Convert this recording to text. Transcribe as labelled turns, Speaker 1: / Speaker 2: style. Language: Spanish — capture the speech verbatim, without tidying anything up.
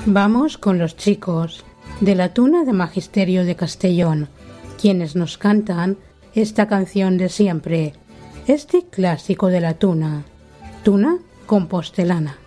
Speaker 1: Vamos con los chicos de la Tuna de Magisterio de Castellón, quienes nos cantan esta canción de siempre, este clásico de la tuna, Tuna Compostelana.